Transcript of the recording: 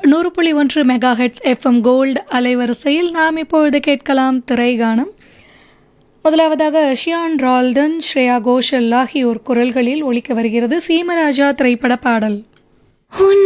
100.1 megahertz FM gold அலைவரிசையில் நாம் இப்பொழுது கேட்கலாம் திரைகானம். முதலாவதாக ஷியான் ரால்டன், ஸ்ரேயா கோஷல் ஆகியோர் குரல்களில் ஒலிக்க வருகிறது சீமராஜா திரைப்பட பாடல்.